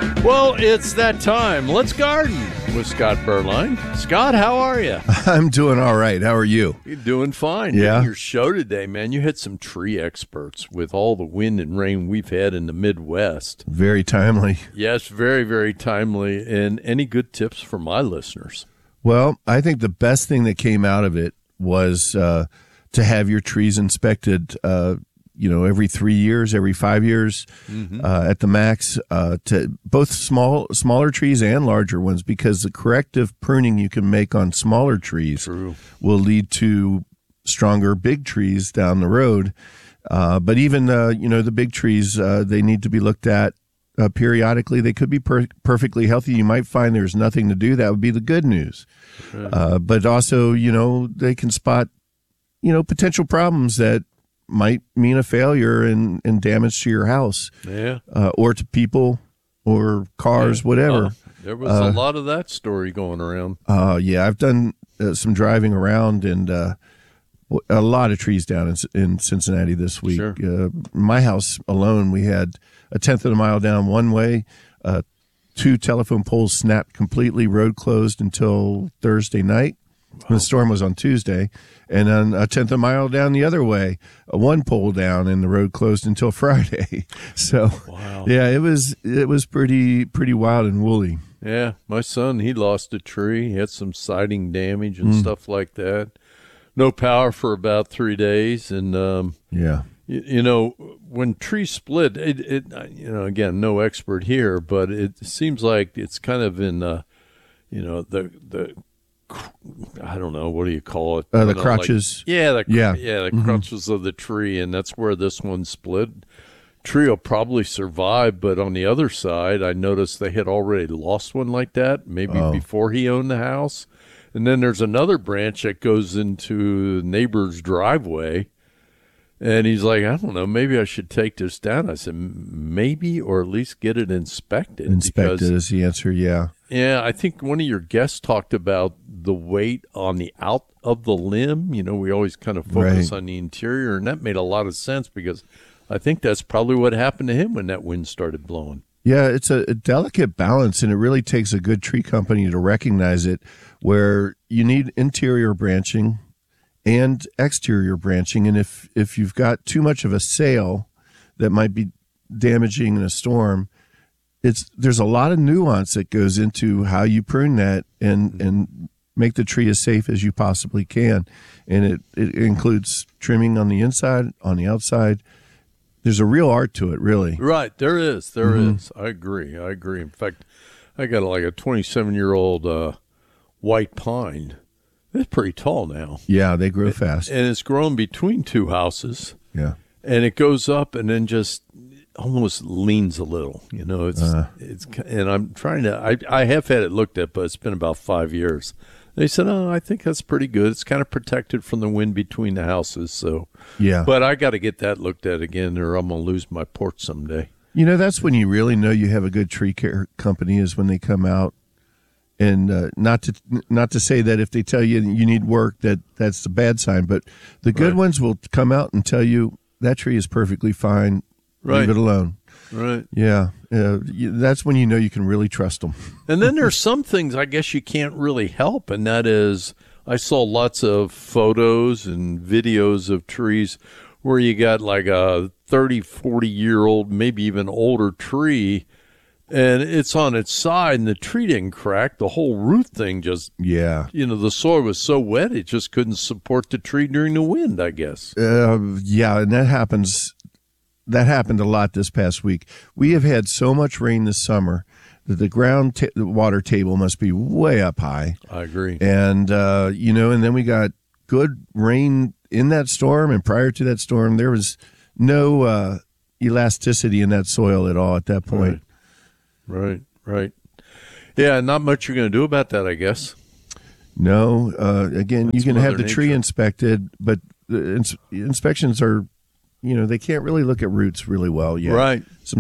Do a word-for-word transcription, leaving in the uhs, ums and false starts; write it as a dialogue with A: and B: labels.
A: Well, it's that time. Let's garden with Scott Berline. Scott, how are you?
B: I'm doing all right. How are you?
A: You're doing fine.
B: Yeah.
A: Doing your show today, man. You had some tree experts with all the wind and rain we've had in the Midwest.
B: Very timely.
A: Yes, very, very timely. And any good tips for my listeners?
B: Well, I think the best thing that came out of it was uh, to have your trees inspected uh you know, every three years, every five years, mm-hmm. uh, at the max, uh, to both small, smaller trees and larger ones, because the corrective pruning you can make on smaller trees
A: True.
B: will lead to stronger big trees down the road. Uh, but even, uh, you know, the big trees, uh, they need to be looked at uh, periodically. They could be per- perfectly healthy. You might find there's nothing to do. That would be the good news. Okay. Uh, but also, you know, they can spot, you know, potential problems that might mean a failure and, and damage to your house,
A: yeah,
B: uh, or to people or cars, yeah. whatever.
A: Uh, there was
B: uh,
A: a lot of that story going around.
B: Uh, yeah, I've done uh, some driving around, and uh, a lot of trees down in, in Cincinnati this week.
A: Sure.
B: Uh, my house alone, we had a tenth of a mile down one way, uh, two telephone poles snapped completely, road closed until Thursday night. Wow. The storm was on Tuesday, and then a tenth of a mile down the other way, a one pole down, and the road closed until Friday. So,
A: wow.
B: yeah, it was it was pretty pretty wild and woolly.
A: Yeah, my son, he lost a tree. He had some siding damage and mm. stuff like that. No power for about three days, and um,
B: yeah,
A: you, you know, when trees split, it, it you know, again, no expert here, but it seems like it's kind of in, uh, you know, the the. I don't know, what do you call it?
B: Uh, the
A: know,
B: crotches.
A: Like, yeah, the,
B: yeah,
A: yeah, the
B: mm-hmm.
A: crotches of the tree, and that's where this one split. Tree will probably survive, but on the other side, I noticed they had already lost one like that, maybe
B: oh.
A: before he owned the house. And then there's another branch that goes into the neighbor's driveway, and he's like, I don't know, maybe I should take this down. I said, maybe, or at least get it inspected.
B: Inspected
A: because,
B: is the answer, yeah.
A: Yeah, I think one of your guests talked about the weight on the out of the limb. You know, we always kind of focus
B: right.
A: on the interior, and that made a lot of sense because I think that's probably what happened to him when that wind started blowing.
B: Yeah, it's a, a delicate balance, and it really takes a good tree company to recognize it, where you need interior branching and exterior branching. And if, if you've got too much of a sail that might be damaging in a storm, it's there's a lot of nuance that goes into how you prune that and, and make the tree as safe as you possibly can. And it, it includes trimming on the inside, on the outside. There's a real art to it, really.
A: Right, there is. There
B: mm-hmm.
A: is. I agree. I agree. In fact, I got like a twenty-seven-year-old uh, white pine. It's pretty tall now.
B: Yeah, they grow fast.
A: And it's grown between two houses.
B: Yeah.
A: And it goes up and then just almost leans a little. You know, it's uh, it's and I'm trying to I I have had it looked at, but it's been about five years. They said, "Oh, I think that's pretty good. It's kind of protected from the wind between the houses." So,
B: yeah.
A: But I got to get that looked at again, or I'm gonna lose my porch someday.
B: You know, that's when you really know you have a good tree care company, is when they come out. And uh, not to not to say that if they tell you you need work, that that's the bad sign. But the good
A: right.
B: ones will come out and tell you that tree is perfectly fine.
A: Right.
B: Leave it alone.
A: Right.
B: Yeah. Uh, you, that's when you know you can really trust them.
A: And then there's some things I guess you can't really help, and that is I saw lots of photos and videos of trees where you got like a thirty, forty-year-old, maybe even older tree, and it's on its side, and the tree didn't crack. The whole root thing just,
B: yeah.
A: you know, the soil was so wet, it just couldn't support the tree during the wind, I guess.
B: Uh, yeah, and that happens. That happened a lot this past week. We have had so much rain this summer that the ground ta- the water table must be way up high.
A: I agree.
B: And, uh, you know, and then we got good rain in that storm, and prior to that storm, there was no uh, elasticity in that soil at all at that point.
A: Right, right. right. Yeah, not much you're going to do about that, I guess.
B: No. Uh, again,
A: That's
B: you can have the
A: nature.
B: tree inspected, but the ins- inspections are, you know, they can't really look at roots really well yet.
A: Right.
B: Some